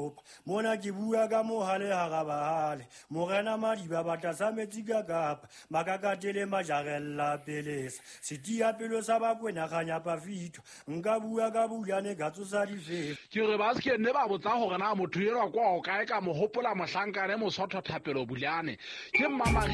kopa mona ke bua ka mohale ha ga bahale morena madiba batla sa metsi ka kapa makakatele majarella pelesa setia pelo sa bakwena ganya pafito nka bua ka bulane ka tsosa difela ke re ba se ne ba botsa gore na motho ela kwa o kae ka mo hopola mohlankane mosotho thapelo bulane ke mama